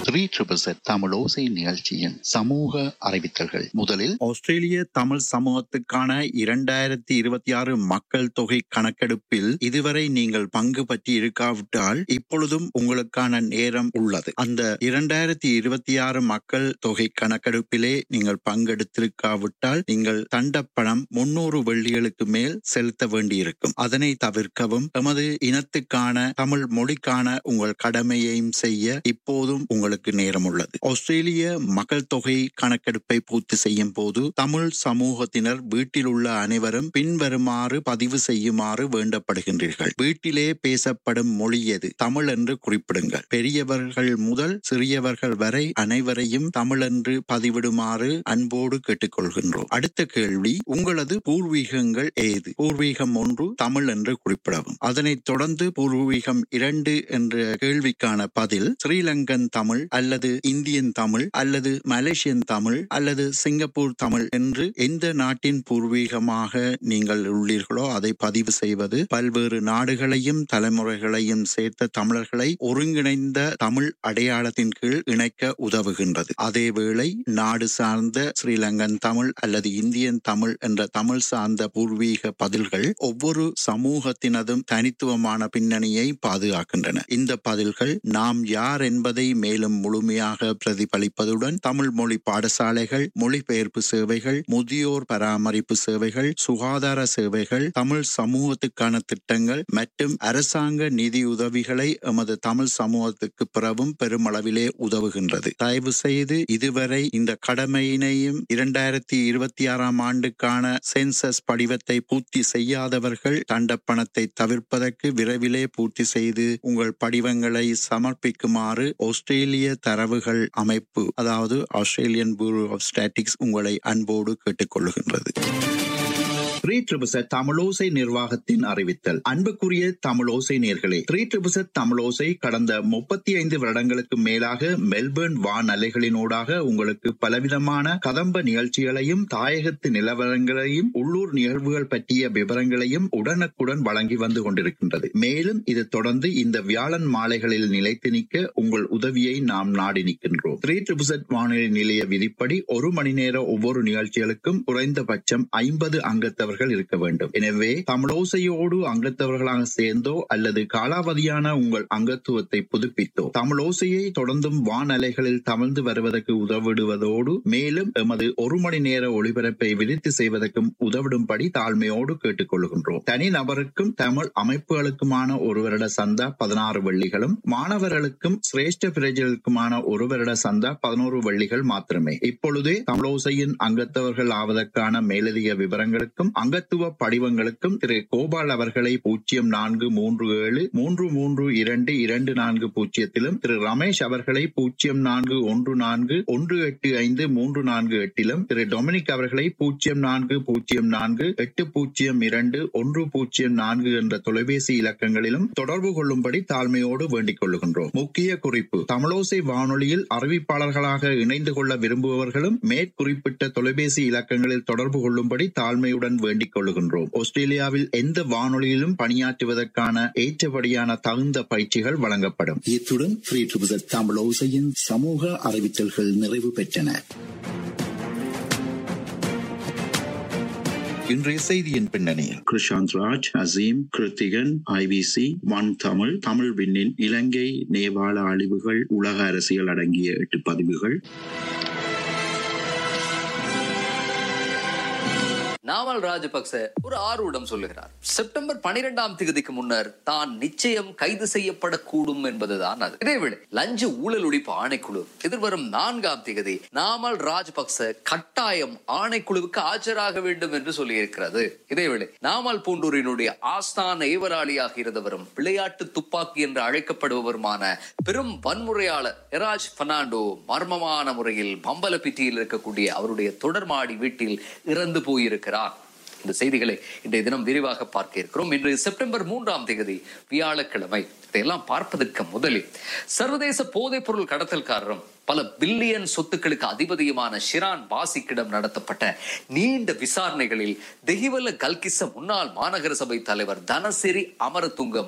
3ZZZ தமிழோசை நிகழ்ச்சியின் சமூக அறிவித்தல்கள். முதலில் ஆஸ்திரேலிய தமிழ் சமூகத்துக்கான 2026 மக்கள் தொகை கணக்கெடுப்பில் இதுவரை நீங்கள் பங்கு பற்றி இருக்காவிட்டால் இப்பொழுதும் உங்களுக்கான நேரம் உள்ளது. அந்த 2026 மக்கள் தொகை கணக்கெடுப்பிலே நீங்கள் பங்கெடுத்திருக்காவிட்டால் நீங்கள் தண்டப்பணம் 300 வெள்ளிகளுக்கு மேல் செலுத்த வேண்டியிருக்கும். அதனை தவிர்க்கவும் எமது இனத்துக்கான தமிழ் மொழிக்கான உங்கள் கடமையையும் செய்ய இப்போதும் உங்களுக்கு நேரம் உள்ளது. ஆஸ்திரேலிய மக்கள் தொகை கணக்கெடுப்பை பூர்த்தி செய்யும் போது தமிழ் சமூகத்தினர் வீட்டில் உள்ள அனைவரும் பின்வருமாறு பதிவு செய்யுமாறு வேண்டப்படுகின்றீர்கள். வீட்டிலே பேசப்படும் மொழி எது? தமிழ் என்று குறிப்பிடுங்கள். பெரியவர்கள் முதல் சிறியவர்கள் வரை அனைவரையும் தமிழ் என்று பதிவிடுமாறு அன்போடு கேட்டுக்கொள்கின்றோம். அடுத்த கேள்வி, உங்களது பூர்வீகங்கள் ஏது? பூர்வீகம் 1 தமிழ் என்று குறிப்பிடவும். அதனைத் தொடர்ந்து பூர்வீகம் 2 என்ற கேள்விக்கான பதில் ஸ்ரீலங்கன் தமிழ் அல்லது இந்தியன் தமிழ் அல்லது மலேசியன் தமிழ் அல்லது சிங்கப்பூர் தமிழ் என்று எந்த நாட்டின் பூர்வீகமாக நீங்கள் உள்ளீர்களோ அதை பதிவு செய்வது பல்வேறு நாடுகளையும் தலைமுறைகளையும் சேர்த்த தமிழர்களை ஒருங்கிணைந்த தமிழ் அடையாளத்தின் கீழ் இணைக்க உதவுகின்றது. அதேவேளை நாடு சார்ந்த ஸ்ரீலங்கன் தமிழ் அல்லது இந்தியன் தமிழ் என்ற தமிழ் சார்ந்த பூர்வீக பதில்கள் ஒவ்வொரு சமூகத்தினதும் தனித்துவமான பின்னணியை பாதுகாக்கின்றன. இந்த பதில்கள் நாம் யார் என்பதை மேலும் முழுமையாக பிரதிபலிப்பதுடன் தமிழ் மொழி பாடசாலைகள், மொழிபெயர்ப்பு சேவைகள், முதியோர் பராமரிப்பு சேவைகள், சுகாதார சேவைகள், தமிழ் சமூகத்துக்கான திட்டங்கள் மற்றும் அரசாங்க நிதியுதவிகளை எமது தமிழ் சமூகத்துக்கு பிறவும் பெருமளவிலே உதவுகின்றது. தயவு செய்து இதுவரை இந்த கடமையினையும் 2026 ஆண்டுக்கான சென்சஸ் படிவத்தை பூர்த்தி செய்யாதவர்கள் தண்டப்பணத்தை தவிர்ப்பதற்கு விரைவிலே பூர்த்தி செய்து உங்கள் படிவங்களை சமர்ப்பிக்குமாறு ஆஸ்திரேலிய தரவுகள் அமைப்பு, அதாவது ஆஸ்திரேலியன் பியூரோ ஆஃப் ஸ்டாட்டிஸ்டிக்ஸ் உங்களை அன்போடு கேட்டுக்கொள்கின்றது. 3ZZZ தமிழோசை நிர்வாகத்தின் அறிவித்தல். அன்புக்குரிய தமிழோசை நேயர்களே, 3ZZZ தமிழோசை கடந்த 35 வருடங்களுக்கு மேலாக மெல்பர்ன் வானலைகளினூடாக உங்களுக்கு பலவிதமான கதம்ப நிகழ்ச்சிகளையும் தாயகத்து நிலவரங்களையும் உள்ளூர் நிகழ்வுகள் பற்றிய விவரங்களையும் உடனுக்குடன் வழங்கி வந்து கொண்டிருக்கின்றது. மேலும் இது தொடர்ந்து இந்த வியாழன் மாலைகளில் நிலைத்து நிற்க உங்கள் உதவியை நாம் நாடி நிற்கின்றோம். 3ZZZ வானொலி நிலைய விதிப்படி 1 மணி நேர ஒவ்வொரு நிகழ்ச்சிகளுக்கும் குறைந்தபட்சம் 50 அங்கத்தவர்கள் இருக்க வேண்டும். எனவே தமிழோசையோடு அங்கத்தவர்களாக சேர்ந்தோ அல்லது காலாவதியான உங்கள் அங்கத்துவத்தை புதுப்பித்தோ தமிழோசையை தொடர்ந்தும் வானலைகளில் தமிழ்ந்து வருவதற்கு உதவிடுவதோடு மேலும் எமது 1 மணி நேர ஒளிபரப்பை விருத்தி செய்வதற்கும் உதவிடும்படி தாழ்மையோடு கேட்டுக்கொள்கின்றோம். தனி நபருக்கும் தமிழ் அமைப்புகளுக்குமான 1 வருட சந்தா 16 வெள்ளிகளும், மாணவர்களுக்கும் சிரேஷ்ட பிரஜைகளுக்குமான 1 வருட சந்தா 11 வெள்ளிகள் மாத்திரமே. இப்பொழுதே தமிழோசையின் அங்கத்தவர்கள் ஆவதற்கான மேலதிக விவரங்களுக்கும் அங்கத்துவ படிவங்களுக்கும் திரு கோபால் அவர்களை 0437 3322240 திரு ரமேஷ் அவர்களை 0414 185 348 திரு டொமினிக் அவர்களை 0404 802 104 என்ற தொலைபேசி இலக்கங்களிலும் தொடர்பு கொள்ளும்படி தாழ்மையோடு வேண்டிக் கொள்ளுகின்றோம். முக்கிய குறிப்பு, தமிழோசை வானொலியில் அறிவிப்பாளர்களாக இணைந்து கொள்ள விரும்புபவர்களும் மேற்குறிப்பிட்ட தொலைபேசி இலக்கங்களில் தொடர்பு கொள்ளும்படி தாழ்மையுடன் வேண்டிக் கொள்ளுகின்றோம். ஆஸ்திரேலியாவில் எந்த வானொலியிலும் பணியாற்றுவதற்கான ஏற்றபடியான தகுந்த பயிற்சிகள் வழங்கப்படும். இத்துடன் 3ZZZ தமிழோசையின் சமூக அறிவித்தல்கள் நிறைவு பெற்றன. இன்றைய செய்தியின் பின்னணியில் கிருஷாந்த் ராஜ், அசீம், கிருத்திகன், IBC, ஒன் தமிழ், தமிழ் விண்ணின் இலங்கை நேபாள அழிவுகள், உலக அரசியல் அடங்கிய 8 பதிவுகள். நாமல் ராஜபக்ச ஒரு ஆர்வம் சொல்லுகிறார். செப்டம்பர் 12ஆம் தேதிக்கு முன்னர் தான் நிச்சயம் கைது செய்யப்படக்கூடும் என்பதுதான் அது. இதேவேளை லஞ்ச ஊழல் ஒழிப்பு ஆணைக்குழு எதிர்வரும் 4ஆம் தேதி நாமல் ராஜபக்ச கட்டாயம் ஆணைக்குழுவுக்கு ஆஜராக வேண்டும் என்று சொல்லியிருக்கிறது. இதேவேளை நாமல் பூண்டூரினுடைய ஆஸ்தான ஏவராளியாக இருந்தவரும் விளையாட்டு துப்பாக்கி என்று அழைக்கப்படுபவருமான பெரும் வன்முறையாளர் எராஜ் பெர்னாண்டோ மர்மமான முறையில் பம்பலப்பிட்டியில் இருக்கக்கூடிய அவருடைய தொடர்மாடி வீட்டில் இறந்து போயிருக்கிறார். இந்த செய்திகளை இன்றைய தினம் விரிவாக பார்க்க இருக்கிறோம். இன்று செப்டம்பர் 3 வியாழக்கிழமை. இதையெல்லாம் பார்ப்பதற்கு முதலில் சர்வதேச போதைப் பொருள் கடத்தல்காரரும் பல பில்லியன் சொத்துக்களுக்கு அதிபதியுமான ஷிரான் பாசிக்கிடம் நடத்தப்பட்ட நீண்ட விசாரணைகளில் தெஹிவல கல்கிஸ்ஸ முன்னாள் மாநகர சபை தலைவர் தனசிரி அமரதுங்க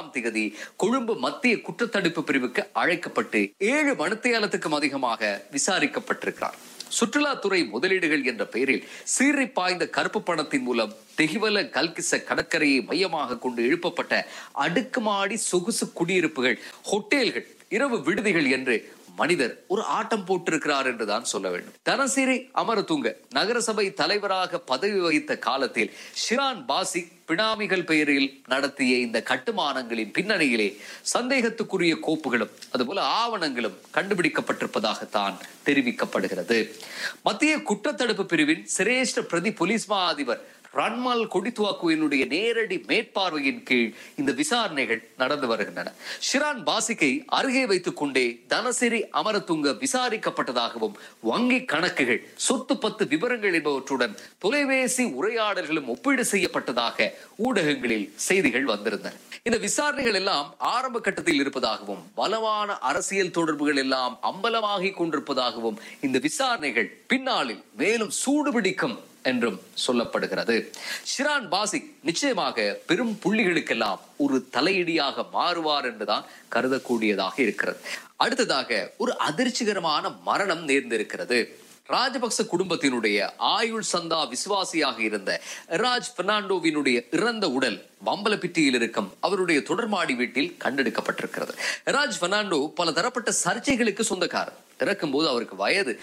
1 கொழும்பு மத்திய குற்றத்தடுப்பு பிரிவுக்கு அழைக்கப்பட்டு 7 மணித்தியாலத்துக்கும் அதிகமாக விசாரிக்கப்பட்டிருக்கிறார். சுற்றுலாத்துறை முதலீடுகள் என்ற பெயரில் சீறி பாய்ந்த கருப்பு பணத்தின் மூலம் தெஹிவல கல்கிஸ்ஸ கடற்கரையை மையமாக கொண்டு எழுப்பப்பட்ட அடுக்குமாடி சொகுசு குடியிருப்புகள், ஹோட்டல்கள், இரவு விடுதிகள் என்று மனிதர் ஒரு ஆட்டம் போட்டிருக்கிறார் என்றுதான் சொல்ல வேண்டும். தனசிரி அமரதுங்க நகரசபை தலைவராக பதவி வகித்த காலத்தில் ஷிரான் பாசிக் பினாமிகள் பெயரில் நடத்திய இந்த கட்டுமானங்களின் பின்னணியிலே சந்தேகத்துக்குரிய கோப்புகளும் அதுபோல ஆவணங்களும் கண்டுபிடிக்கப்பட்டிருப்பதாகத்தான் தெரிவிக்கப்படுகிறது. மத்திய குற்றத்தடுப்பு பிரிவின் சிரேஷ்ட பிரதி போலீஸ் மா அதிபர் ரன்மல் கொடித்துவாக்குவினுடைய நேரடி மேற்பார்வையின் கீழ் இந்த விசாரணைகள் நடந்து வருகின்றன. ஷிரான் பாசிக்கை அருகே வைத்துக் கொண்டே தனசிரி அமரதுங்க விசாரிக்கப்பட்டதாகவும் வங்கி கணக்குகள், சொத்து பத்து விவரங்கள் என்பவற்றுடன் தொலைபேசி உரையாடல்களும் ஒப்பீடு செய்யப்பட்டதாக ஊடகங்களில் செய்திகள் வந்திருந்தன. இந்த விசாரணைகள் எல்லாம் ஆரம்ப கட்டத்தில் இருப்பதாகவும் பலமான அரசியல் தொடர்புகள் எல்லாம் அம்பலமாகிக் கொண்டிருப்பதாகவும் இந்த விசாரணைகள் பின்னாளில் மேலும் சூடுபிடிக்கும் என்றும் சொல்லப்படுகிறது. ஷிரான் பாசிக் நிச்சயமாக பெரும் புள்ளிகளுக்கெல்லாம் ஒரு தலையீடியாக மாறுவார் என்றுதான் கருதக்கூடியதாக இருக்கிறது. அடுத்ததாக ஒரு அதிர்ச்சிகரமான மரணம் நேர்ந்திருக்கிறது. ராஜபக்ச குடும்பத்தினுடைய ஆயுள் சந்தா விசுவாசியாக இருந்த ராஜ் பெர்னாண்டோவினுடைய இறந்த உடல் வம்பலப்பிட்டியில் இருக்கும் அவருடைய தொடர்மாடி வீட்டில் கண்டெடுக்கப்பட்டிருக்கிறது. ராஜ் பெர்னாண்டோ பல தரப்பட்ட சர்ச்சைகளுக்கு சொந்தக்காரர். இறக்கும் போது அவருக்கு வயது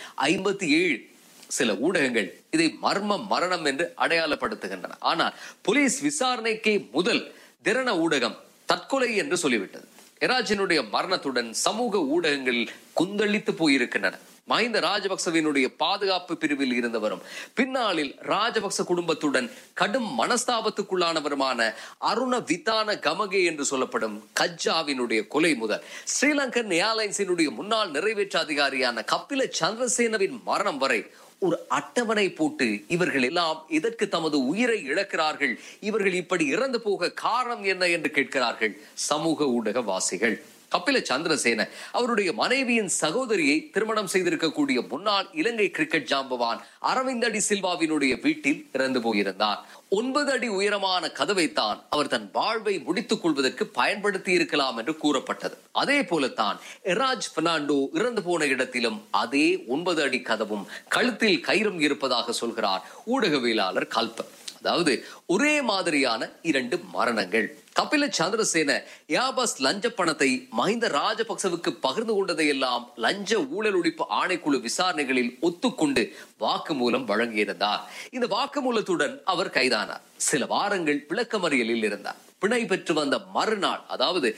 57. சில ஊடகங்கள் இதை மர்ம மரணம் என்று அடையாளப்படுத்துகின்றன. ஆனால் போலீஸ் விசாரணைக்கு முதல் திரண ஊடகம் தற்கொலை என்று சொல்லிவிட்டது. எராஜினுடைய மரணத்துடன் சமூக ஊடகங்கள் கொந்தளித்து போயிருக்கின்றன. மஹிந்த ராஜபக்சவினுடைய பாதுகாப்பு பிரிவில் இருந்தவரும் பின்னாளில் ராஜபக்ச குடும்பத்துடன் கடும் மனஸ்தாபத்துக்குள்ளானவருமான அருண விதான கமகே என்று சொல்லப்படும் கஜ்ஜாவினுடைய கொலை முதல் ஸ்ரீலங்கன் ஏர்லைன்ஸினுடைய முன்னாள் நிறைவேற்ற அதிகாரியான கபில சந்திரசேனவின் மரணம் வரை ஒரு அட்டவணை போட்டு இவர்கள் எல்லாம் இதற்கு தமது உயிரை இழக்கிறார்கள், இவர்கள் இப்படி இறந்து போக காரணம் என்ன என்று கேட்கிறார்கள் சமூக ஊடக வாசிகள். கபில சந்திரசேன அவருடைய மனைவியின் சகோதரியை திருமணம் செய்திருக்கக்கூடிய முன்னாள் இலங்கை கிரிக்கெட் ஜாம்பவான் அரவிந்த் அடி சில்வாவினுடைய வீட்டில் இறந்து போயிருந்தார். 9 அடி உயரமான கதவைத்தான் அவர் தன் வாழ்வை முடித்துக் கொள்வதற்கு பயன்படுத்தி இருக்கலாம் என்று கூறப்பட்டது. அதே போலத்தான் எராஜ் பெர்னாண்டோ இறந்து போன இடத்திலும் அதே 9 அடி கதவும் கழுத்தில் கயிறும் இருப்பதாக சொல்கிறார் ஊடகவியலாளர் கல்பன். அதாவது ஒரே மாதிரியான 2 மரணங்கள். கபில சந்திரசேன யாபஸ் லஞ்ச பணத்தை மஹிந்த ராஜபக்சவுக்கு பகிர்ந்து கொண்டதையெல்லாம் லஞ்ச ஊழல் ஒழிப்பு ஆணைக்குழு விசாரணைகளில் ஒத்துக்கொண்டு வாக்குமூலம் வழங்கியிருந்தார். இந்த வாக்குமூலத்துடன் அவர் கைதானார். சில வாரங்கள் விளக்கமறியலில் இருந்தார். பிணை பெற்று வந்த மறுநாள், அதாவது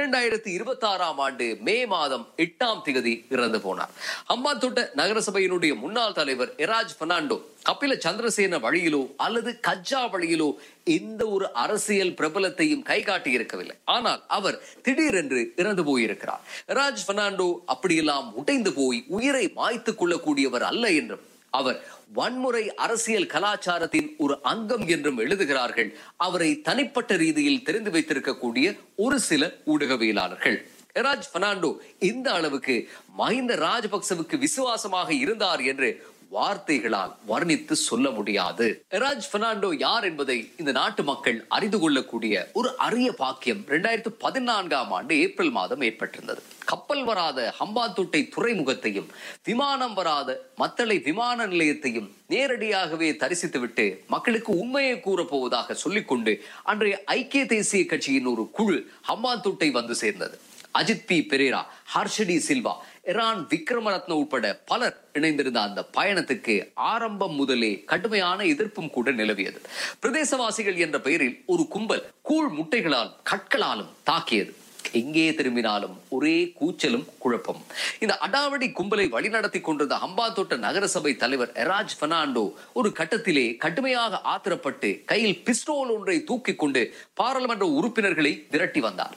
2026 மே 8 இறந்து போனார். ஹம்பாந்தோட்ட நகரசபையினுடைய முன்னாள் தலைவர் எராஜ் பெர்னாண்டோ கபில சந்திரசேன வழியிலோ அல்லது கஜ்ஜா வழியிலோ எந்த ஒரு அரசியல் பிரபலத்தையும் கை காட்டி இருக்கவில்லை. ஆனால் அவர் திடீரென்று இறந்து போயிருக்கிறார். எராஜ் பெர்னாண்டோ அப்படியெல்லாம் உடைந்து போய் உயிரை மாய்த்துக் கொள்ளக்கூடியவர் அல்ல என்றும் அவர் வன்முறை அரசியல் கலாச்சாரத்தின் ஒரு அங்கம் என்றும் எழுதுகிறார்கள் அவரை தனிப்பட்ட ரீதியில் தெரிந்து வைத்திருக்கக்கூடிய ஒரு சில ஊடகவியலாளர்கள். எராஜ் பெர்னாண்டோ இந்த அளவுக்கு மஹிந்த ராஜபக்சவுக்கு விசுவாசமாக இருந்தார் என்று வார்த்தைகளால் வர்ணித்து சொல்ல முடியாது. எராஜ் பெர்னாண்டோ யார் என்பதை இந்த நாட்டு மக்கள் அறிந்து கொள்ளக்கூடிய ஒரு அரிய பாக்கியம் 2014 ஏப்ரல் ஏற்பட்டிருந்தது. கப்பல் வராத ஹம்பாந்தோட்டை துறைமுகத்தையும் விமானம் வராத மத்தளை விமான நிலையத்தையும் நேரடியாகவே தரிசித்துவிட்டு மக்களுக்கு உண்மையை கூற போவதாக சொல்லிக்கொண்டு அன்றைய ஐக்கிய தேசிய கட்சியின் ஒரு குழு ஹம்பாந்தோட்டை வந்து சேர்ந்தது. அஜித் பி பெரேரா, ஹர்ஷடி சில்வா, இரான் விக்ரமரத்ன உட்பட பலர் இணைந்திருந்த அந்த பயணத்துக்கு ஆரம்பம் முதலே கடுமையான எதிர்ப்பும் கூட நிலவியது. பிரதேசவாசிகள் என்ற பெயரில் ஒரு கும்பல் கூழ் முட்டைகளால் கற்களாலும் தாக்கியது. எங்கே திரும்பினாலும் ஒரே கூச்சலும் குழப்பம். இந்த அடாவடி கும்பலை வழிநடத்தி கொண்டிருந்த ஹம்பாந்தோட்ட நகரசபை தலைவர் எராஜ் பெர்னாண்டோ ஒரு கட்டத்திலே கடுமையாக ஆத்திரப்பட்டு கையில் பிஸ்டோல் ஒன்றை தூக்கி கொண்டு பாராளுமன்ற உறுப்பினர்களை விரட்டி வந்தார்.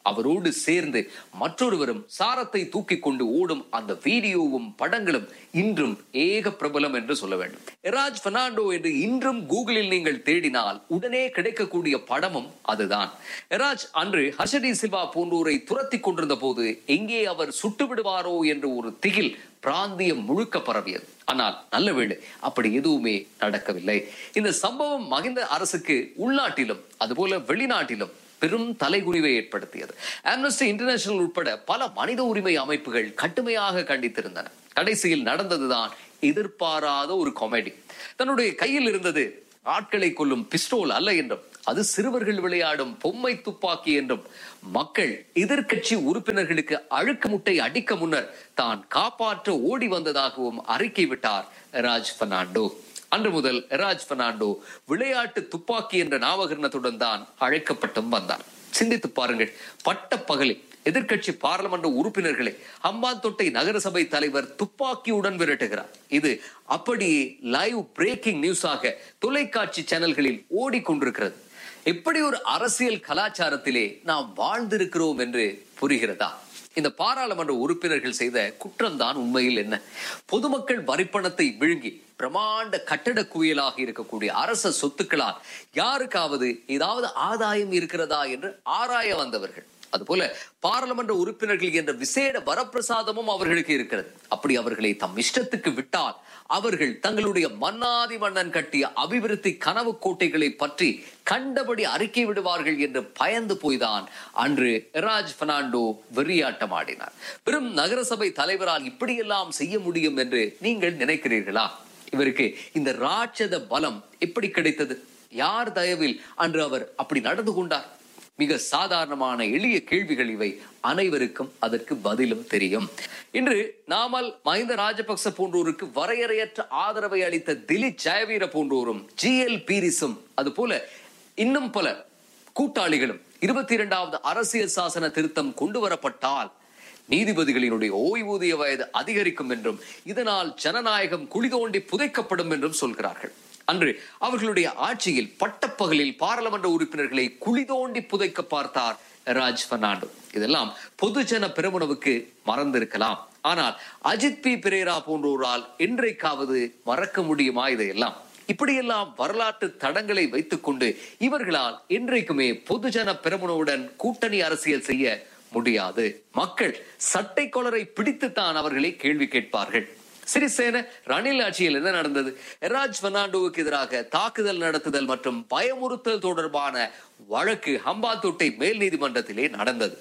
அவரோடு சேர்ந்து மற்றொருவரும் சாரத்தை தூக்கி கொண்டு ஓடும் அந்த வீடியோவும் படங்களும் இன்றும் ஏக பிரபலம் என்று சொல்ல வேண்டும். எராஜ் பெர்னாண்டோ என்று இன்றும் கூகுளில் நீங்கள் தேடினால் உடனே கிடைக்கக்கூடிய படமும் அதுதான். எராஜ் அன்று ஹர்ஷடி சில்வா போன்றோரை துரத்தி கொண்டிருந்த போது எங்கே அவர் சுட்டு விடுவாரோ என்று ஒரு திகில் பிராந்தியம் முழுக்க பரவியது. ஆனால் நல்ல வேளை அப்படி எதுவுமே நடக்கவில்லை. இந்த சம்பவம் மஹிந்த அரசுக்கு உள்நாட்டிலும் அதுபோல வெளிநாட்டிலும் பெரும் தலைகுனிவை ஏற்படுத்தியது. ஆம்னஸ்டி இன்டர்நேஷனல் உட்பட பல மனித உரிமை அமைப்புகள் கடுமையாக கண்டித்திருந்தன. கடைசியில் நடந்ததுதான் எதிர்பாராத ஒரு காமெடி. தன்னுடைய கையில் இருந்தது ஆட்களை கொல்லும் பிஸ்டோல் அல்ல என்றும் அது சிறுவர்கள் விளையாடும் பொம்மை துப்பாக்கி என்றும் மக்கள் எதிர்கட்சி உறுப்பினர்களுக்கு அழுக்கு முட்டை அடிக்க முன்னர் தான் காப்பாற்ற ஓடி வந்ததாகவும் அறிக்கை விட்டார் எராஜ் பெர்னாண்டோ. அன்று முதல் எராஜ் பெர்னாண்டோ விளையாட்டு துப்பாக்கி என்ற நாமகரணத்துடன் தான் அழைக்கப்பட்டும் வந்தார். சிந்தித்து பாருங்கள், பட்ட பகலில் எதிர்கட்சி பாராளுமன்ற உறுப்பினர்களை ஹம்பாந்தோட்டை நகரசபை தலைவர் துப்பாக்கியுடன் விரட்டுகிறார். இது அப்படியே லைவ் பிரேக்கிங் நியூஸாக தொலைக்காட்சி சேனல்களில் ஓடிக்கொண்டிருக்கிறது. எப்படி ஒரு அரசியல் கலாச்சாரத்திலே நாம் வாழ்ந்திருக்கிறோம் என்று புரிகிறதா? இந்த பாராளுமன்ற உறுப்பினர்கள் செய்த குற்றம் தான் உண்மையில் என்ன? பொதுமக்கள் வரிப்பணத்தை விழுங்கி பிரமாண்ட கட்டட குவியலாக இருக்கக்கூடிய அரச சொத்துக்களால் யாருக்காவது ஏதாவது ஆதாயம் இருக்கிறதா என்று ஆராய வந்தவர்கள். அதுபோல பாராளுமன்ற உறுப்பினர்கள் என்ற விசேட வரப்பிரசாதமும் அவர்களுக்கு இருக்கிறது. அப்படி அவர்களை தம் இஷ்டத்துக்கு விட்டால் அவர்கள் தங்களுடைய மன்னாதி மன்னன் கட்டிய அபிவிருத்தி கனவு கோட்டைகளை பற்றி கண்டபடி அறிக்கை விடுவார்கள் என்று பயந்து போய்தான் அன்று எராஜ் பெர்னாண்டோ வெறியாட்டம் ஆடினார். பெரும் நகரசபை தலைவரால் இப்படியெல்லாம் செய்ய முடியும் என்று நீங்கள் நினைக்கிறீர்களா? இவருக்கு இந்த ராட்சத பலம் எப்படி கிடைத்தது? யார் தயவில் அன்று அவர் அப்படி நடந்து கொண்டார்? மிக சாதாரணமான எளிய கேள்விகள் இவை. அனைவருக்கும் அதற்கு பதிலும் தெரியும். இன்று நாமல் மஹிந்த ராஜபக்ச போன்றோருக்கு வரையறையற்ற ஆதரவை அளித்த திலீப் ஜெயவீர போன்றோரும் GL பீரிஸும் அதுபோல இன்னும் பல கூட்டாளிகளும் 22வது அரசியல் சாசன திருத்தம் கொண்டு வரப்பட்டால் நீதிபதிகளினுடைய ஓய்வூதிய வயது அதிகரிக்கும் என்றும் இதனால் ஜனநாயகம் குழி தோண்டி புதைக்கப்படும் என்றும் சொல்கிறார்கள். அன்று அவர்களுடைய ஆட்சியில் பட்டப்பகலில் பாராளுமன்ற உறுப்பினர்களை குழி தோண்டி புதைக்க பார்த்தார் எராஜ் பெர்னாண்டோ. இதெல்லாம் பொதுஜன பெருமுனவுக்கு மறந்திருக்கலாம். ஆனால் அஜித் பி பிரேரா போன்றோரால் இன்றைக்காவது மறக்க முடியுமா இதையெல்லாம்? இப்படியெல்லாம் வரலாற்று தடங்களை வைத்துக் கொண்டு இவர்களால் இன்றைக்குமே பொதுஜன பெருமுனவுடன் கூட்டணி அரசியல் செய்ய முடியாது. மக்கள் சட்டை கொலரை பிடித்துத்தான் அவர்களை கேள்வி கேட்பார்கள். சிறிசேன ரணில் ஆட்சியில் என்ன நடந்தது? எராஜ் பெர்னாண்டோவுக்கு எதிராக தாக்குதல் நடத்துதல் மற்றும் பயமுறுத்தல் தொடர்பான வழக்கு ஹம்பாந்தோட்டை மேல் நீதிமன்றத்திலே நடந்தது.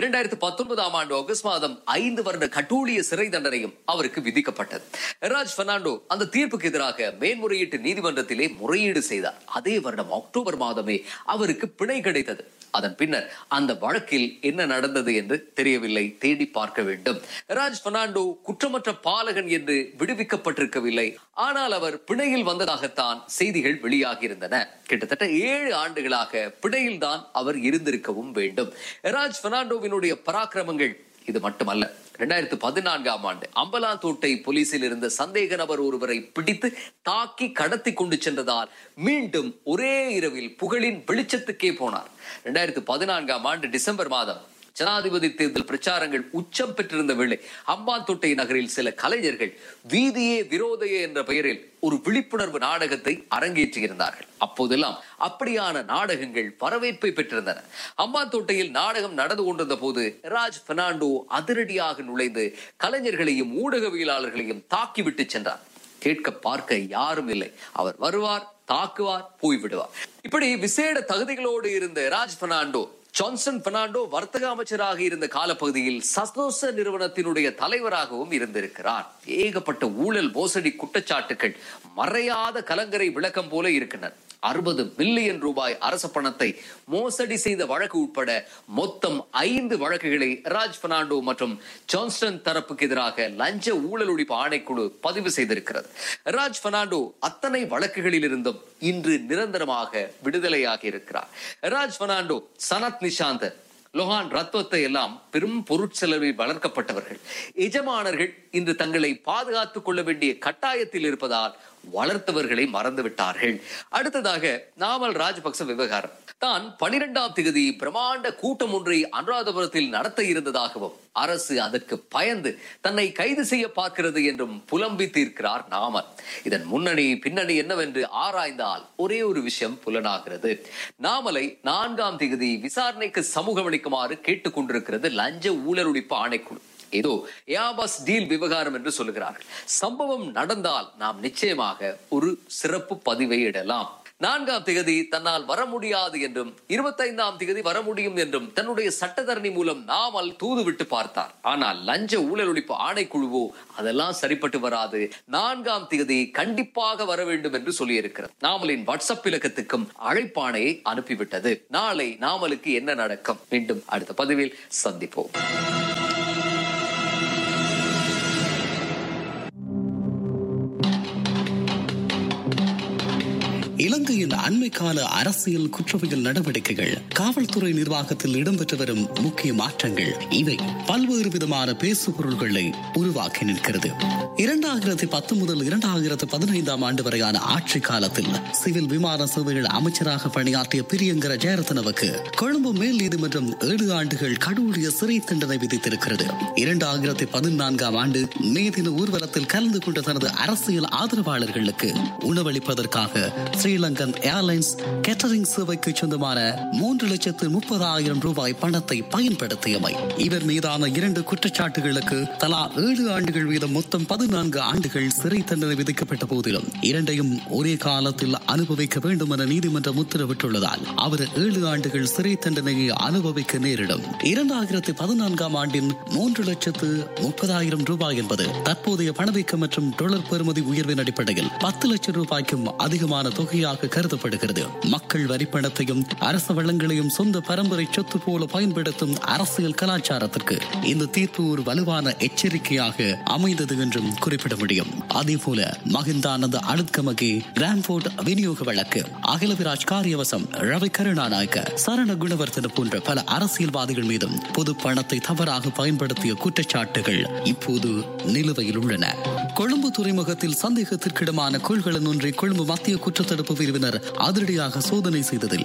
2019ஆம் ஆண்டு ஆகஸ்ட் மாதம் 5 வருட கட்டூழிய சிறை தண்டனையும் அவருக்கு விதிக்கப்பட்டது. எராஜ் பெர்னாண்டோ அந்த தீர்ப்புக்கு எதிராக மேன்முறையீட்டு நீதிமன்றத்திலே முறையீடு செய்தார். அதே வருடம் அக்டோபர் மாதமே அவருக்கு பிணை கிடைத்தது. அதன் பின்னர் அந்த வழக்கில் என்ன நடந்தது என்று தெரியவில்லை, தேடி பார்க்க வேண்டும். எராஜ் பெர்னாண்டோ குற்றமற்ற பாலகன் என்று விடுவிக்கப்பட்டிருக்கவில்லை. ஆனால் அவர் பிணையில் வந்ததாகத்தான் செய்திகள் வெளியாகி இருந்தன. கிட்டத்தட்ட 7 ஆண்டுகளாக பிணையில் தான் அவர் இருந்திருக்கவும் வேண்டும். எராஜ் பெர்னாண்டோவினுடைய பராக்கிரமங்கள் இது மட்டுமல்ல. 2014ஆம் ஆண்டு அம்பலாந்தோட்டை போலீசில் இருந்த சந்தேக நபர் ஒருவரை பிடித்து தாக்கி கடத்தி கொண்டு சென்றதால் மீண்டும் ஒரே இரவில் புகழின் வெளிச்சத்துக்கே போனார். 2014ஆம் ஆண்டு டிசம்பர் மாதம் ஜனாதிபதி தேர்தல் பிரச்சாரங்கள் உச்சம் பெற்றிருந்த வேளை ஹம்பாந்தோட்டை நகரில் சில கலைஞர்கள் வீதியே விரோதையே என்ற பெயரில் ஒரு விழிப்புணர்வு நாடகத்தை அரங்கேற்றியிருந்தார்கள். அப்போதெல்லாம் அப்படியான நாடகங்கள் வரவேற்பை பெற்றிருந்தன. ஹம்பாந்தோட்டையில் நாடகம் நடந்து கொண்டிருந்த போது எராஜ் பெர்னாண்டோ அதிரடியாக நுழைந்து கலைஞர்களையும் ஊடகவியலாளர்களையும் தாக்கிவிட்டு சென்றார். கேட்க பார்க்க யாரும் இல்லை. அவர் வருவார், தாக்குவார், போய்விடுவார். இப்படி விசேட தகுதிகளோடு இருந்த எராஜ் பெர்னாண்டோ ஜான்சன் பெர்னாண்டோ வர்த்தக அமைச்சராக இருந்த காலப்பகுதியில் சசோச நிறுவனத்தினுடைய தலைவராகவும் இருந்திருக்கிறார். ஏகப்பட்ட ஊழல் மோசடி குற்றச்சாட்டுகள் மறையாத கலங்கரை விளக்கம் போல இருக்கின்றன. 60 மில்லியன் ரூபாய் அரச பணத்தை மோசடி செய்த வழக்கு உட்பட மொத்தம் 5 வழக்குகளை எராஜ் பெர்னாண்டோ மற்றும் ஜான்சன் தரப்புக்கு எதிராக லஞ்ச ஊழல் ஒழிப்பு ஆணைக்குழு பதிவு செய்திருக்கிறது. எராஜ் பெர்னாண்டோ அத்தனை வழக்குகளில் இருந்தும் இன்று நிரந்தரமாக விடுதலையாகி இருக்கிறார். எராஜ் பெர்னாண்டோ, சனத் நிஷாந்த், லோஹான் ரத்வத்தை எல்லாம் பெரும் பொருட்செலவில் வளர்க்கப்பட்டவர்கள். எஜமானர்கள் இன்று தங்களை பாதுகாத்துக் கொள்ள வேண்டிய கட்டாயத்தில் இருப்பதால் வளர்த்தவர்களை மறந்துவிட்டார்கள். அடுத்ததாக நாமல் ராஜபக்ச விவகாரம். தான் 12ஆம் தேதி பிரமாண்ட கூட்டம் ஒன்றை அனுராதபுரத்தில் நடத்த இருந்ததாகவும் அரசு அதற்கு பயந்து தன்னை கைது செய்ய பார்க்கிறது என்றும் புலம்பி தீர்க்கிறார் நாமல். இதன் முன்னணி பின்னணி என்னவென்று ஆராய்ந்தால் ஒரே ஒரு விஷயம் புலனாகிறது. நாமலை 4ஆம் தேதி விசாரணைக்கு சமூகம் அளிக்குமாறு கேட்டுக் கொண்டிருக்கிறது லஞ்ச ஊழல் ஒழிப்பு ஆணைக்குழு. ஏதோ ஏபாஸ் டீல் விவகாரம் என்று சொல்லுகிறார்கள். சம்பவம் நடந்தால் நாம் நிச்சயமாக ஒரு சிறப்பு பதிவை இடலாம். 4ஆம் தேதி தன்னால் வர முடியாது என்றும் 25ஆம் தேதி வர முடியும் என்றும் தன்னுடைய சட்டத்தரணி மூலம் நாமல் தூதுவிட்டு பார்த்தார். ஆனால் லஞ்ச ஊழல் ஒழிப்பு ஆணைக்குழுவோ அதெல்லாம் சரிப்பட்டு வராது, 4ஆம் தேதி கண்டிப்பாக வர வேண்டும் என்று சொல்லியிருக்கிறது. நாமலின் வாட்ஸ்அப் இலக்கத்துக்கும் அழைப்பாணையை அனுப்பிவிட்டது. நாளை நாமலுக்கு என்ன நடக்கும்? மீண்டும் அடுத்த பதிவில் சந்திப்போம். இலங்கையின் அண்மை கால அரசியல் குற்றவியல் நடவடிக்கைகள், காவல்துறை நிர்வாகத்தில் இடம்பெற்று வரும் முக்கிய மாற்றங்கள் இவை பல்வேறு விதமான பேசுபொருள்களை உருவாக்கி நிற்கிறது. 2010 முதல் 2015ஆம் ஆண்டு வரையான ஆட்சி காலத்தில் சிவில் விமான சேவைகள் அமைச்சராக பணியாற்றிய பிரியங்கர ஜெயரத்னவுக்கு கொழும்பு மேல் நீதிமன்றம் 7 ஆண்டுகள் கடூழிய சிறை தண்டனை விதித்திருக்கிறது. 2014ஆம் ஆண்டு மே தின ஊர்வலத்தில் கலந்து கொண்ட தனது அரசியல் ஆதரவாளர்களுக்கு உணவளிப்பதற்காக ஸ்ரீலங்கன் ஏர்லைன்ஸ் கேட்டரிங் சேவைக்கு சொந்தமான 3,30,000 ரூபாய் பணத்தை பயன்படுத்தியமை, இவர் மீதான 2 குற்றச்சாட்டுகளுக்கு தலா 7 ஆண்டுகள் வீதம் மொத்தம் 14 ஆண்டுகள் சிறை தண்டனை விதிக்கப்பட்ட போதிலும் இரண்டையும் ஒரே காலத்தில் அனுபவிக்க வேண்டும் என நீதிமன்றம் உத்தரவிட்டுள்ளதால் அவர் 7 ஆண்டுகள் சிறை தண்டனையை அனுபவிக்க நேரிடும். 2014ஆம் ஆண்டின் 3,30,000 ரூபாய் என்பது தற்போதைய பணவீக்கம் மற்றும் டாலர் பெறுமதி உயர்வின் அடிப்படையில் 10 லட்சம் ரூபாய்க்கும் அதிகமான தொகையாக கருதப்படுகிறது. மக்கள் வரிப்பணத்தையும் அரசு வளங்களையும் சொந்த பரம்பரை சொத்து போல பயன்படுத்தும் அரசியல் கலாச்சாரத்திற்கு இந்த தீர்ப்பு ஒரு வலுவான எச்சரிக்கையாக அமைந்தது என்றும் குறிப்பிட முடியும். அதே போல மகிந்தானந்த அழுத்கமகே கிராண்ட்போர்ட் விநியோக வழக்கு, அகிலவிராஜ் காரியவசம், ரவி கருணாநாயக்க, சரண குணவர்த்தன போன்ற பல அரசியல்வாதிகள் மீதும் பொது பணத்தை தவறாக பயன்படுத்திய குற்றச்சாட்டுகள் இப்போது நிலுவையில் உள்ளன. கொழும்பு துறைமுகத்தில் சந்தேகத்திற்கிடமான கொள்கலன் ஒன்றை கொழும்பு மத்திய குற்றத்தடுப்பு பிரிவினர் அதிரடியாக சோதனை செய்ததில்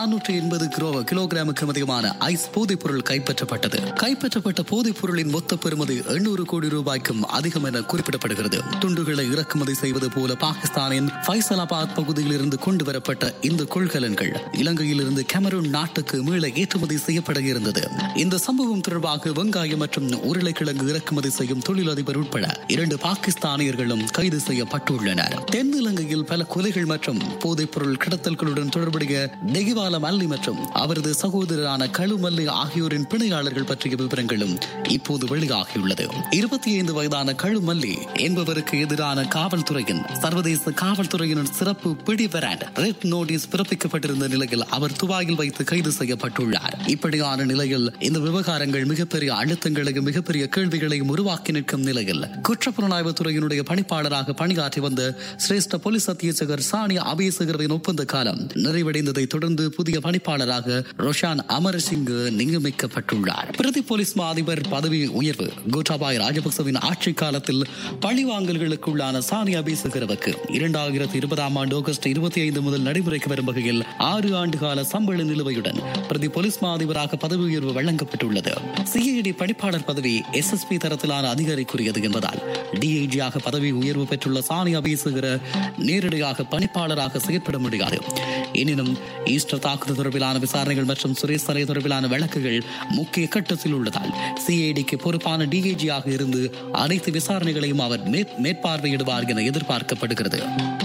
480 கிலோகிராமுக்கு அதிகமான ஐஸ் போதைப் பொருள் கைப்பற்றப்பட்டது. கைப்பற்றப்பட்ட போதைப் பொருளின் மொத்த பெறுமதி 800 கோடி ரூபாய்க்கும் அதிகம் என குறிப்பிடப்படுகிறது. துண்டுகளை இறக்குமதி செய்வது போல பாகிஸ்தானின் ஃபைசலாபாத் பகுதியில் இருந்து கொண்டு வரப்பட்ட இந்த கொள்கலன்கள் இலங்கையில் இருந்து கெமரூன் நாட்டுக்கு மீள ஏற்றுமதி செய்யப்பட இருந்தது. இந்த சம்பவம் தொடர்பாக வெங்காயம் மற்றும் உருளைக்கிழங்கு இறக்குமதி செய்யும் தொழிலதிபர் உட்பட 2 பாகிஸ்தானியர்களும் கைது செய்யப்பட்டுள்ளனர். தென் இலங்கையில் பல கொலைகள் மற்றும் போதைப் பொருள் கடத்தல்களுடன் தொடர்புடைய நெகிவால மல்லி மற்றும் அவரது சகோதரரான கழு மல்லி ஆகியோரின் பிணையாளர்கள் பற்றிய விவரங்களும் இப்போது வெளியாகியுள்ளது. 25 வயதான கழு மல்லி என்பவருக்கு எதிரான காவல்துறையின் சர்வதேச காவல்துறையின் சிறப்பு பிடி வராண்ட் ரெட் நோட்டீஸ் பிறப்பிக்கப்பட்டிருந்த நிலையில் அவர் துபாயில் வைத்து கைது செய்யப்பட்டுள்ளார். இப்படியான நிலையில் இந்த விவகாரங்கள் மிகப்பெரிய அழுத்தங்களையும் மிகப்பெரிய கேள்விகளையும் உருவாக்கி நிற்கும் நிலையில் குற்றப்புலனாய்வு துறையினுடைய பணிப்பாளராக பணியாற்றி வந்த சிரேஷ்ட போலீஸ் அத்தியட்சகர் சானியா அபேசகரின் ஒப்பந்த காலம் நிறைவடைந்ததை தொடர்ந்து புதிய பணிப்பாளராக ரோஷான் அமரசிங் நியமிக்கப்பட்டுள்ளார். பிரதி போலீஸ் அதிபர் பதவி உயர்வு கோட்டாபாய ராஜபக்சவின் ஆட்சி காலத்தில் பழிவாங்கல்களுக்குள்ளான சானியா அபேசகருக்கு 2020ஆம் ஆண்டு ஆகஸ்ட் 25 முதல் நடைமுறைக்கு வரும் வகையில் 6 ஆண்டு கால சம்பள நிலுவையுடன் பிரதி போலீஸ் அதிபராக பதவி உயர்வு வழங்கப்பட்டுள்ளது. சிஐடி பணிப்பாளர் பதவி SSP தரத்திலான அதிகாரிக்குரியது என்பதால் DIG-ஆக பதவி உயர்வு பெற்றுள்ள சானியா அபேசகர் நேரடியாக பணிப்பாளராக செயற்பட முடியாது. எனினும் ஈஸ்டர் தாக்குதல் தொடர்பிலான விசாரணைகள் மற்றும் சுரேஷ் சரை தொடர்பிலான வழக்குகள் முக்கிய கட்டத்தில் உள்ளதால் சிஐடிக்கு பொறுப்பான DIG-ஆக இருந்து அனைத்து விசாரணைகளையும் அவர் மேற்பார்வையிடுவார் என எதிர்பார்க்கப்படுகிறது.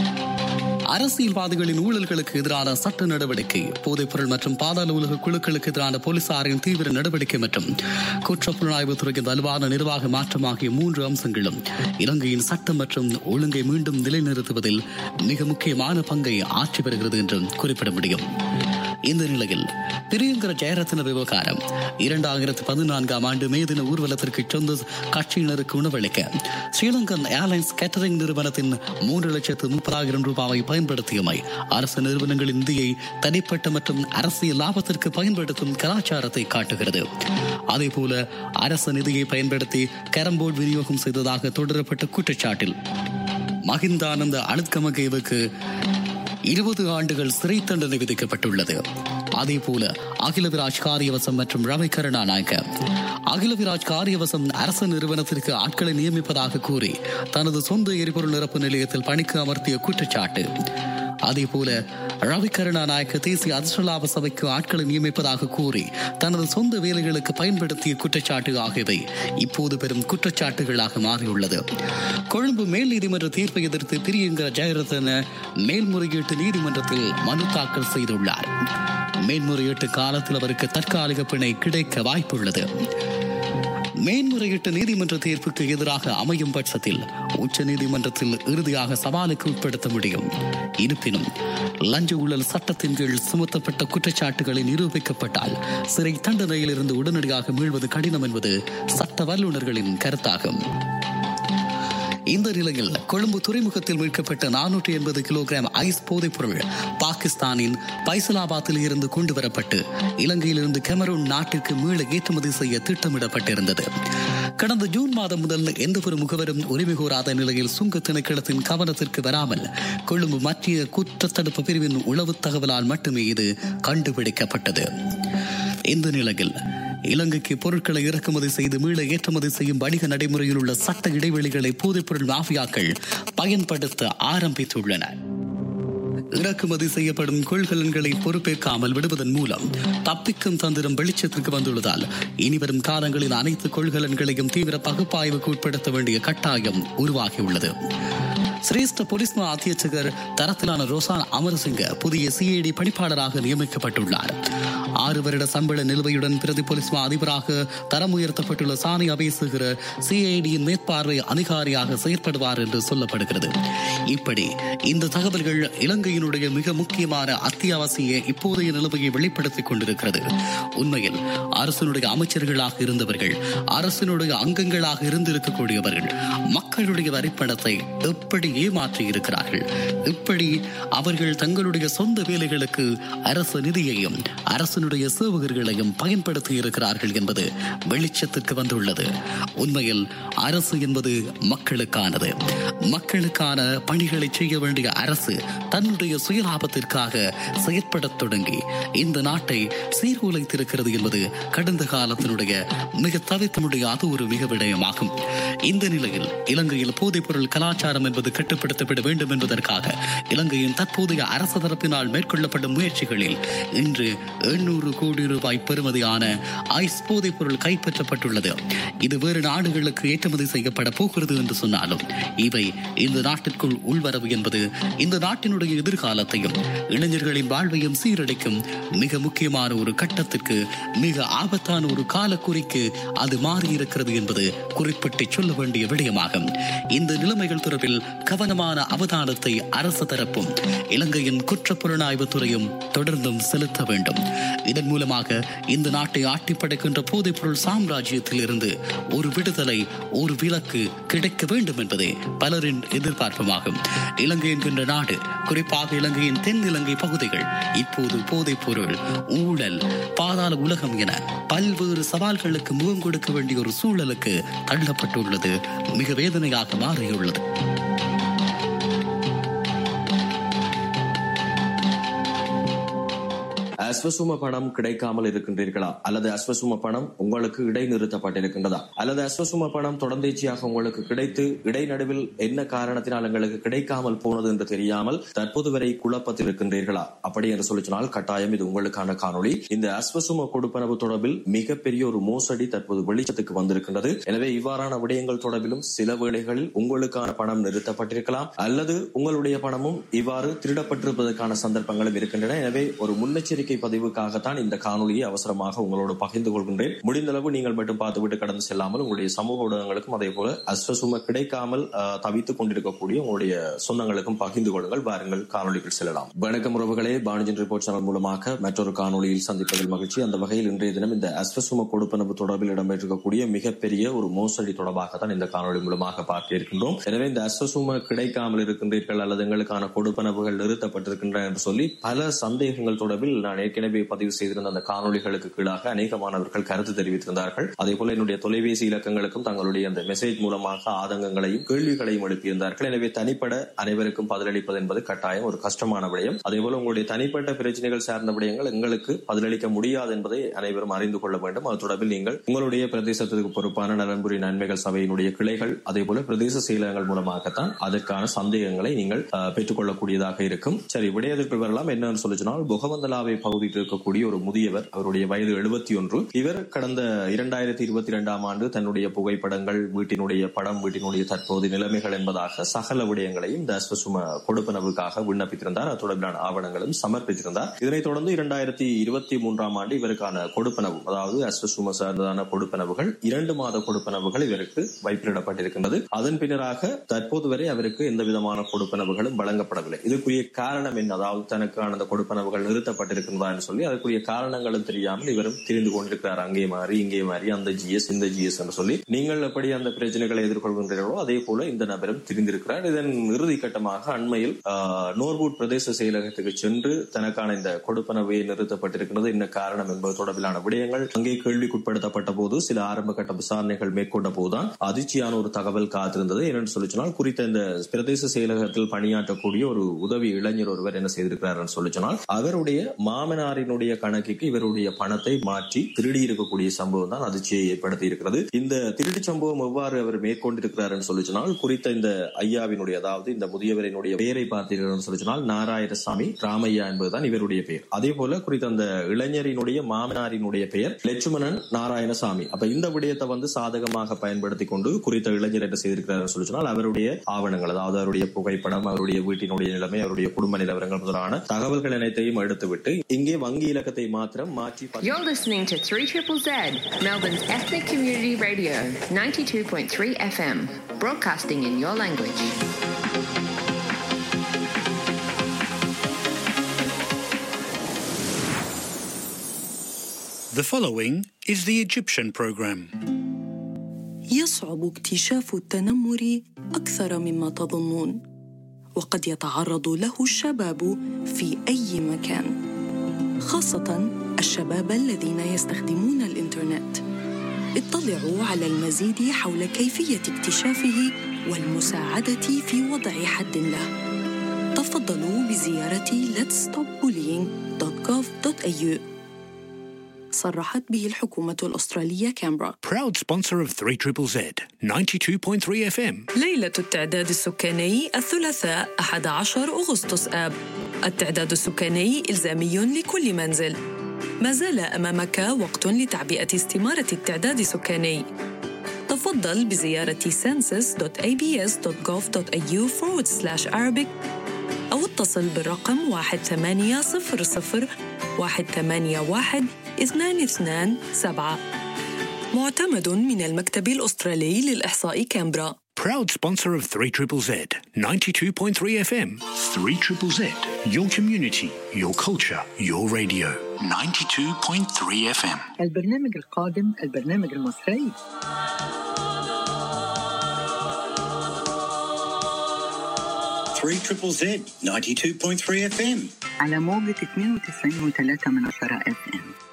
அரசியல்வாதிகளின் ஊழல்களுக்கு எதிரான சட்ட நடவடிக்கை, போதைப்பொருள் மற்றும் பாதாள உலக குழுக்களுக்கு எதிரான போலீசாரின் தீவிர நடவடிக்கை மற்றும் குற்றப்புலனாய்வு துறையின் வலுவான நிர்வாக மாற்றம் ஆகிய 3 அம்சங்களும் இலங்கையின் சட்டம் மற்றும் ஒழுங்கை மீண்டும் நிலைநிறுத்துவதில் மிக முக்கியமான பங்கை ஆற்றி வருகிறது என்றும் குறிப்பிட முடியும். இந்த நிலையில் பிரியங்கர ஜெயரத்ன விவகாரம் 2014ஆம் ஆண்டு மே தின ஊர்வலத்திற்கு சொந்த கட்சியினருக்கு உணவளிக்க ஸ்ரீலங்கன் ஏர்லைன்ஸ் கேட்டரிங் நிறுவனத்தின் 3,30,000 ரூபாயை பயன்படுத்தியமை அரசு நிறுவனங்களின் நிதியை தனிப்பட்ட மற்றும் அரசியல் லாபத்திற்கு பயன்படுத்தும் கலாச்சாரத்தை காட்டுகிறது. அதேபோல அரசு நிதியை பயன்படுத்தி கேரம்போர்டு விநியோகம் செய்ததாக தொடரப்பட்ட குற்றச்சாட்டில் மகிந்தானந்த அழுத்கமகேவுக்கு 20 ஆண்டுகள் சிறை தண்டனை விதிக்கப்பட்டுள்ளது. அதே போல அகிலவிராஜ் காரியவசம் மற்றும் ரவி கருணாநாயக்க. அகிலவிராஜ் காரியவசம் அரசு நிறுவனத்திற்கு ஆட்களை நியமிப்பதாக கூறி தனது சொந்த எரிபொருள் நிரப்பு நிலையத்தில் பணிக்கு அமர்த்திய குற்றச்சாட்டு. அதே போல ரவி கருணாநாயக்க தேசிய அதிர்ஷ்டலாப சபைக்கு ஆட்களை நியமிப்பதாக கூறி தனது சொந்த வேலைகளுக்கு பயன்படுத்திய குற்றச்சாட்டு ஆகியவை இப்போது பெரும் குற்றச்சாட்டுகளாக மாறியுள்ளது. கொழும்பு மேல் நீதிமன்ற தீர்ப்பை எதிர்த்து பிரியங்கர ஜெயரத்ன மேல்முறையீட்டு நீதிமன்றத்தில் மனு தாக்கல் செய்துள்ளார். மேல்முறையீட்டு காலத்தில் அவருக்கு தற்காலிக பிணை கிடைக்க வாய்ப்புள்ளது. மேன்முறையீட்டு நீதிமன்ற தீர்ப்புக்கு எதிராக அமையும் பட்சத்தில் உச்ச நீதிமன்றத்தில் இறுதியாக சவாலுக்கு உட்படுத்த முடியும். இருப்பினும் லஞ்ச ஊழல் சட்டத்தின் கீழ் சுமத்தப்பட்ட குற்றச்சாட்டுகளை நிரூபிக்கப்பட்டால் சிறை தண்டனையிலிருந்து உடனடியாக மீள்வது கடினம் என்பது சட்ட வல்லுநர்களின் கருத்தாகும். இந்த நிலையில் கொழும்பு துறைமுகத்தில் மீட்கப்பட்ட 480 கிலோகிராம் ஐஸ் போதைப் பொருள் பாகிஸ்தானின் பைசலாபாத்தில் இருந்து கொண்டு வரப்பட்டு இலங்கையிலிருந்து கெமரூன் நாட்டிற்கு மீள ஏற்றுமதி செய்ய திட்டமிடப்பட்டிருந்தது. கடந்த ஜூன் மாதம் முதல் எந்த ஒரு முகவரும் உரிமை கோராத நிலையில் சுங்க திணைக்களத்தின் கவனத்திற்கு வராமல் கொழும்பு மத்திய குற்றத்தடுப்பு பிரிவின் உளவு தகவலால் மட்டுமே இது கண்டுபிடிக்கப்பட்டது. இந்த நிலையில் இலங்கைக்கு பொருட்களை இறக்குமதி செய்து மீள ஏற்றுமதி செய்யும் வணிக நடைமுறையில் உள்ள சட்ட இடைவெளிகளை போதைப்பொருள் மாஃபியாக்கள் பயன்படுத்த ஆரம்பித்துள்ளனர். இறக்குமதி செய்யப்படும் கொள்கலன்களை பொறுப்பேற்காமல் விடுவதன் மூலம் தப்பிக்கும் தந்திரம் வெளிச்சத்திற்கு வந்துள்ளதால் இனிவரும் காலங்களில் அனைத்து கொள்கலன்களையும் தீவிர பகுப்பாய்வுக்கு உட்படுத்த வேண்டிய கட்டாயம் உருவாகியுள்ளது. சிரேஷ்ட போலீஸ் மா அத்தியட்சகர் தரத்திலான ரோசான் அமரசிங்க புதிய சிஐடி பணிப்பாளராக நியமிக்கப்பட்டுள்ளார். 6 வருட சம்பள நிலுவையுடன் பிரதி போலீஸ் மா அதிபராக தரம் உயர்த்தப்பட்டுள்ள சானி அபேசுகிற சிஐடியின் மேற்பார்வை அதிகாரியாக செயற்படுவார் என்று சொல்லப்படுகிறது. இப்படி இந்த தகவல்கள் இலங்கையினுடைய மிக முக்கியமான அத்தியாவசிய இப்போதைய நிலைமையை வெளிப்படுத்திக் கொண்டிருக்கிறது. உண்மையில் அரசினுடைய அமைச்சர்களாக இருந்தவர்கள், அரசினுடைய அங்கங்களாக இருந்திருக்கக்கூடியவர்கள் மக்களுடைய வரிப்பணத்தை எப்படி ஏமாற்றி இருக்கிறார்கள், இப்படி அவர்கள் தங்களுடைய சொந்த வேலைகளுக்கு அரசு நிதியையும் அரசனுடைய சேவகர்களையும் பயன்படுத்தி இருக்கிறார்கள் என்பது வெளிச்சத்துக்கு வந்துள்ளது. உண்மையில் அரசு என்பது மக்களுக்கானது. மக்களுக்கான பணிகளை செய்ய வேண்டிய அரசு தன்னுடைய சுயலாபத்திற்காக செயற்பட தொடங்கி இந்த நாட்டை சீர்குலைத்திருக்கிறது என்பது கடந்த காலத்தினுடைய மிக தவிர்க்க முடியாத ஒரு மிக விடயமாகும். இந்த நிலையில் இலங்கையில் போதைப் பொருள் கலாச்சாரம் என்பது கட்டுப்படுத்தப்பட வேண்டும் என்பதற்காக இலங்கையின் தற்போதைய அரசு தரப்பினால் மேற்கொள்ளப்படும் முயற்சிகளில் இன்று 800 கோடி ரூபாய் பெறுமதியான ஐஸ் போதைப் பொருள் கைப்பற்றப்பட்டுள்ளது. இது வேறு நாடுகளுக்கு ஏற்றுமதி செய்யப்பட போகிறது என்று சொன்னாலும் இவை இந்த நாட்டிற்குள் உள்வரவு என்பது இந்த நாட்டினுடைய எதிர்காலத்தையும் இளைஞர்களின் வாழ்வையும் சீரழிக்கும் மிக முக்கியமான ஒரு கட்டத்திற்கு, மிக ஆபத்தான ஒரு காலக்குறிக்கு அது மாறியிருக்கிறது என்பது குறிப்பிட்டு சொல்ல வேண்டிய விடயமாகும். இந்த நிலைமைகள் தொடர்பில் கவனமான அவதானத்தை அரசு தரப்பும் இலங்கையின் குற்றப்புலனாய்வு துறையும் தொடர்ந்தும் செலுத்த வேண்டும். இதன் மூலமாக இந்த நாட்டை ஆட்டிப்படைக்கின்ற போதைப் பொருள் சாம்ராஜ்யத்தில் இருந்து ஒரு விடுதலை, ஒரு விலக்கு கிடைக்க வேண்டும் என்பதே பலரின் எதிர்பார்ப்புமாகும். இலங்கை என்கின்ற நாடு, குறிப்பாக இலங்கையின் தென் இலங்கை பகுதிகள் இப்போது போதைப் பொருள், ஊழல், பாதாள உலகம் என பல்வேறு சவால்களுக்கு முகம் கொடுக்க வேண்டிய ஒரு சூழலுக்கு தள்ளப்பட்டுள்ளது. மிக வேதனையாக மாறியுள்ளது. அஸ்வசும பணம் கிடைக்காமல் இருக்கின்றீர்களா, அல்லது அஸ்வசும பணம் உங்களுக்கு இடைநிறுத்தப்பட்டிருக்கின்றதா, அல்லது அஸ்வசும பணம் தொடர்ந்தேச்சியாக உங்களுக்கு கிடைத்து இடைநடுவில் என்ன காரணத்தினால் எங்களுக்கு கிடைக்காமல் போனது என்று தெரியாமல் தற்போது வரை குழப்பத்தில் இருக்கின்றீர்களா? அப்படி என்று சொல்லி சொன்னால் கட்டாயம் இது உங்களுக்கான காணொளி. இந்த அஸ்வசும கொடுப்பனவு தொடர்பில் மிகப்பெரிய ஒரு மோசடி தற்போது வெளிச்சத்துக்கு வந்திருக்கின்றது. எனவே இவ்வாறான விடயங்கள் தொடர்பிலும் சில வேளைகளில் உங்களுக்கான பணம் நிறுத்தப்பட்டிருக்கலாம், அல்லது உங்களுடைய பணமும் இவ்வாறு திருடப்பட்டிருப்பதற்கான சந்தர்ப்பங்களும் இருக்கின்றன. எனவே ஒரு முன்னெச்சரிக்கை பதிவுக்காகத்தான் இந்த காணொலியை அவசரமாக உங்களோடு பகிர்ந்து கொள்கின்றேன். முடிந்தளவு நீங்கள் மட்டும் பார்த்துவிட்டு கடந்து செல்லாமல் உங்களுடைய சமூக ஊடகங்களுக்கும் அதே போல அஸ்வசும கிடைக்காமல் தவித்துக் கொண்டிருக்கக்கூடிய உங்களுடைய சொந்தங்களுக்கும் பகிர்ந்து கொள்ளுங்கள். வாருங்கள் காணொலிகள் செல்லலாம். வணக்கம் உறவுகளே, பானிஜன் ரிப்போர்ட் சேனல் மூலமாக மற்றொரு காணொலியில் சந்திப்பதில் மகிழ்ச்சி. அந்த வகையில் இன்றைய தினம் இந்த அஸ்வசும கொடுப்பனவு தொடர்பில் இடம்பெற்றிருக்கக்கூடிய மிகப்பெரிய ஒரு மோசடி தொடர்பாகத்தான் இந்த காணொலி மூலமாக பார்க்க இருக்கின்றோம். எனவே இந்த அஸ்வசும கிடைக்காமல் இருக்கின்றீர்கள் அல்லது எங்களுக்கான கொடுப்பனவுகள் நிறுத்தப்பட்டிருக்கின்றன என்று சொல்லி பல சந்தேகங்கள் தொடர்பில் நான் ஏற்கனவே பதிவு செய்திருந்த அந்த காணொலிகளுக்கு கீழாக அநேக மாணவர்கள் கருத்து தெரிவித்திருந்தார்கள். அதே போல என்னுடைய தொலைபேசி இலக்கங்களுக்கும் தங்களுடைய அந்த மெசேஜ் மூலமாக ஆதங்கங்களையும் கேள்விகளையும் எழுப்பியிருந்தார்கள். எனவே தனிப்பட அனைவருக்கும் பதிலளிப்பது என்பது கட்டாயம் ஒரு கஷ்டமான விடயம். அதே போல உங்களுடைய தனிப்பட்ட பிரச்சனைகள் சார்ந்த விடயங்கள் எங்களுக்கு பதிலளிக்க முடியாது என்பதை அனைவரும் அறிந்து கொள்ள வேண்டும். அது தொடர்பில் நீங்கள் உங்களுடைய பிரதேசத்திற்கு பொறுப்பான நலன்புரி நன்மைகள் சபையினுடைய கிளைகள் அதே போல பிரதேச செயலகங்கள் மூலமாகத்தான் அதற்கான சந்தேகங்களை நீங்கள் பெற்றுக் கொள்ளக்கூடியதாக இருக்கும். சரி, விடயத்திற்கு வரலாம். என்னன்னு சொல்லிச்சுனால் பொகவந்தலாவை பகுதியில் இருக்கக்கூடிய ஒரு முதியவர், அவருடைய வயது 71. இவர் கடந்த 2022 ஆண்டு தன்னுடைய புகைப்படங்கள், வீட்டினுடைய படம், வீட்டினுடைய தற்போது நிலைமைகள் என்பதாக சகல விடயங்களையும் இந்த அஸ்வசும கொடுப்பனவுக்காக விண்ணப்பித்திருந்தார். அது தொடர்பான ஆவணங்களும் சமர்ப்பித்திருந்தார். இதனைத் தொடர்ந்து 2023 ஆண்டு இவருக்கான கொடுப்பனவு, அதாவது அஸ்வசும சார்ந்ததான கொடுப்பனவுகள் 2 மாத கொடுப்பனவுகள் இவருக்கு வைப்பிடப்பட்டிருக்கின்றது. அதன் பின்னராக தற்போது வரை அவருக்கு எந்த விதமான கொடுப்பனவுகளும் வழங்கப்படவில்லை. இதுக்குரிய காரணம் என்ன, அதாவது தனக்கான அந்த கொடுப்பனவுகள் நிறுத்தப்பட்டிருக்கின்றதா என்று சொல்லி அதற்குரிய காரணங்களும் தெரியாமல் இவரும் தெரிந்து கொண்டிருக்கிறார். அங்கே மாறி இங்கே மாறி அந்த ஜிஎஸ் இந்த ஜிஎஸ் என்று சொல்லி நீங்கள் எப்படி அந்த பிரச்சனைகளை எதிர்கொள்கின்றீர்களோ அதே போல இந்த நபரும் தெரிந்திருக்கிறார். இதன் இறுதி கட்டமாக அண்மையில் நோர்வூட் பிரதேச செயலகத்துக்கு சென்று தனக்கான இந்த கொடுப்பனவை நிறுத்தப்பட்டிருக்கிறது, என்ன காரணம் என்பது தொடர்பிலான விடயங்கள் அங்கே கேள்விக்குட்படுத்தப்பட்ட போது சில ஆரம்ப கட்ட விசாரணைகள் மேற்கொண்ட போதுதான் அதிர்ச்சியான ஒரு தகவல் காத்திருந்தது. என்னென்னு சொல்லி சொன்னால் குறித்த இந்த பிரதேச செயலகத்தில் பணியாற்றக்கூடிய ஒரு உதவி இளைஞர் ஒருவர் என்ன செய்திருக்கிறார் சொல்லி சொன்னால் அவருடைய மாமனாரினுடைய கணக்குக்கு இவருடைய பணத்தை மாற்றி திருடி இருக்கக்கூடிய சம்பவம் தான் அதிர்ச்சியை ஏற்படுத்தி இருக்கிறது. இந்த திருடி சம்பவம் எவ்வாறு அவர் மேற்கொண்டிருக்கிறார் சொல்லி சொன்னால் குறித்த இந்த ஐயாவினுடைய, அதாவது இந்த முதியவரினுடைய பெயரை பார்த்தீர்கள் சொல்லி சொன்னால் நாராயணசாமி ராமையா என்பதுதான் இவருடைய பெயர். அதே போல குறித்த அந்த இளைஞரினுடைய மாமனாரினுடைய பெயர் லட்சுமணன் நாராயணசாமி. அப்ப இந்த விடயத்தை சாதகமாக பயன்படுத்தி கொண்டு குறித்த இளைஞர் என்ன செய்திருக்கிறார் சொல்லி சொன்னால் அவருடைய ஆவணங்கள், அதாவது அவருடைய புகைப்படம், அவருடைய வீட்டினுடைய நிலைமை, அவருடைய குடும்ப நிலவரங்கள் முதலான தகவல்கள் அனைத்தையும் எடுத்துவிட்டு இங்கே வங்கி இலக்கத்தை மாத்திரம் மாற்றி. You're listening to 3ZZZ, Melbourne's ethnic community radio, 92.3 FM, broadcasting in your language. The following is the Egyptian program. يصعب اكتشاف التنمر أكثر مما تظنون، وقد يتعرض له الشباب في أي مكان، خاصة الشباب الذين يستخدمون الإنترنت. اطلعوا على المزيد حول كيفية اكتشافه والمساعدة في وضع حد له. تفضلوا بزيارة letsstopbullying.gov.au. صرحت به الحكومة الأسترالية كامبرا. Proud sponsor of 3ZZZ 92.3 FM. ليلة التعداد السكاني الثلاثاء 11 أغسطس آب. التعداد السكاني إلزامي لكل منزل. ما زال أمامك وقت لتعبئة استمارة التعداد السكاني. تفضل بزيارة census.abs.gov.au/Arabic أو اتصل بالرقم 1800 181 227. معتمد من المكتب الأسترالي للإحصاء كامبرا. Proud sponsor of 3ZZZ 92.3 FM. 3ZZZ, your community, your culture, your radio. 92.3 FM. البرنامج القادم البرنامج المصري. Three Triple Z 92.3 FM على موجة 92.3 FM.